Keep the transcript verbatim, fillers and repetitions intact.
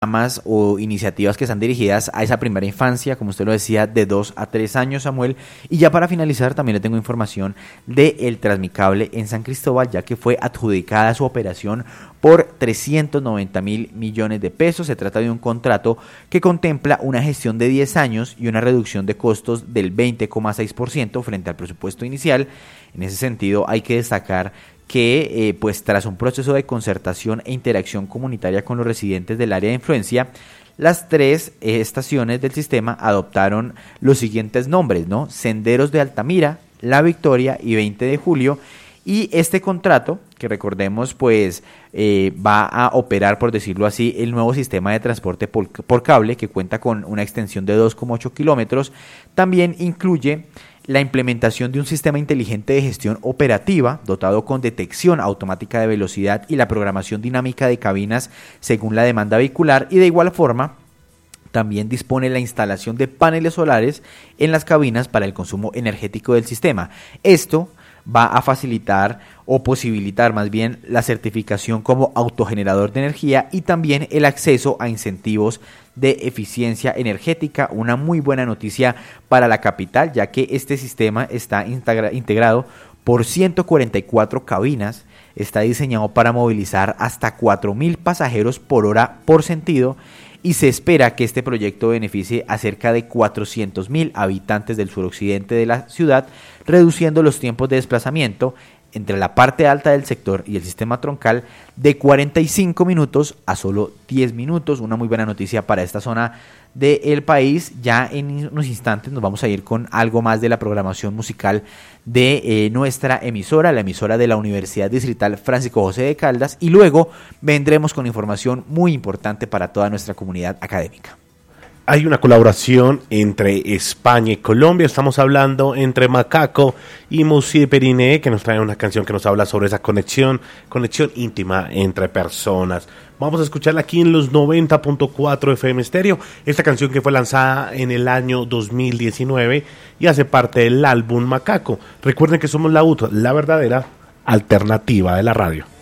programas o iniciativas que están dirigidas a esa primera infancia, como usted lo decía, de dos a tres años, Samuel. Y ya para finalizar, también le tengo información de el Transmicable en San Cristóbal, ya que fue adjudicada su operación por trescientos noventa mil millones de pesos. Se trata de un contrato que contempla una gestión de diez años y una reducción de costos del veinte coma seis por ciento frente al presupuesto inicial. En ese sentido, hay que destacar que eh, pues tras un proceso de concertación e interacción comunitaria con los residentes del área de influencia, las tres eh, estaciones del sistema adoptaron los siguientes nombres, ¿no? Senderos de Altamira, La Victoria y veinte de julio, y este contrato, que recordemos pues eh, va a operar, por decirlo así, el nuevo sistema de transporte por, por cable, que cuenta con una extensión de dos coma ocho kilómetros, también incluye la implementación de un sistema inteligente de gestión operativa dotado con detección automática de velocidad y la programación dinámica de cabinas según la demanda vehicular, y de igual forma también dispone la instalación de paneles solares en las cabinas para el consumo energético del sistema. Esto va a facilitar o posibilitar más bien la certificación como autogenerador de energía y también el acceso a incentivos de eficiencia energética. Una muy buena noticia para la capital, ya que este sistema está integra- integrado por ciento cuarenta y cuatro cabinas, está diseñado para movilizar hasta cuatro mil pasajeros por hora por sentido, y se espera que este proyecto beneficie a cerca de cuatrocientos mil habitantes del suroccidente de la ciudad, reduciendo los tiempos de desplazamiento entre la parte alta del sector y el sistema troncal de cuarenta y cinco minutos a solo diez minutos. Una muy buena noticia para esta zona del país. Ya en unos instantes nos vamos a ir con algo más de la programación musical de eh, nuestra emisora, la emisora de la Universidad Distrital Francisco José de Caldas, y luego vendremos con información muy importante para toda nuestra comunidad académica. Hay una colaboración entre España y Colombia. Estamos hablando entre Macaco y Moussi de Periné, que nos trae una canción que nos habla sobre esa conexión, conexión íntima entre personas. Vamos a escucharla aquí en los noventa punto cuatro F M Stereo. Esta canción que fue lanzada en el año dos mil diecinueve y hace parte del álbum Macaco. Recuerden que somos la U T, la verdadera alternativa de la radio.